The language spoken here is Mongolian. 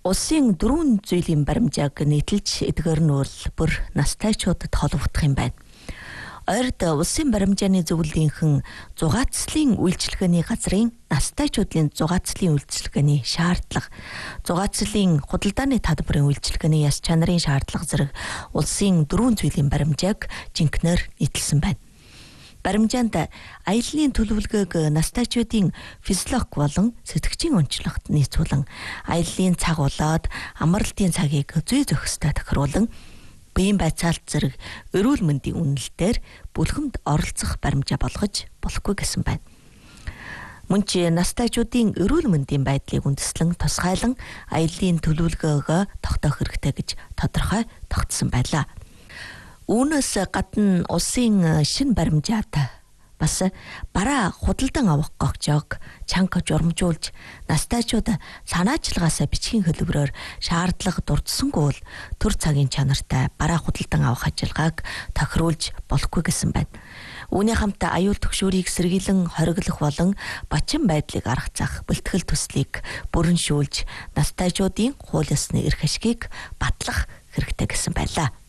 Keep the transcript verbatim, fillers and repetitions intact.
Улсын дөрвөн зүйлийн баримжааг нийтэлж эдгээр нь бол бүр настайчуудад холбогдох юм байна. Ойрд улсын баримжааны зөвлөлийнхэн зугаацлын үйлчилгээний газрын настайчуудлын зугаацлын үйлчилгээний шаардлага, зугаацлын худалдааны татварын үйлчилгээний яс чанарын шаардлага зэрэг улсын дөрвөн зүйлийн баримжааг жинхнээр нийтэлсэн байна. Баримжаанд аяллаа төлөвлөгөөг настайчуудын физиологи болон сэтгчийн онцлогт нийцүүлэн аяллаа цаг болоод амралтын цагийг зүй зохистой тохируулан биеийн байцаалт зэрэг эрүүл мэндийн үнэлтээр бүлгэмд оролцох баримжаа болгож болохгүй гэсэн байна. Мөн ч настайчуудын эрүүл мэндийн байдлыг үндэслэн тусгайлан аяллаа төлөвлөгөөгөө тогтоох хэрэгтэй гэж тодорхой тогтсон байлаа. Үүнээс гадна улсын шинэ баримжаад бас бараа худалдан авах гогчоог чанга журамжуулж настайчууд санаачлагаасаа бичгийн хэлбэрээр шаардлага дурдсангүй бол төр цагийн чанартай бараа худалдан авах ажиллагааг тохируулж болохгүй гэсэн байна. Үүний хамт аюул түгшүүрийг сэргийлэн хориглох болон бачин байдлыг аргацах бэлтгэл төслийг бүрэн шүүлж настайчуудын хууль ёсны эрх ашгийг батлах хэрэгтэй гэсэн байлаа.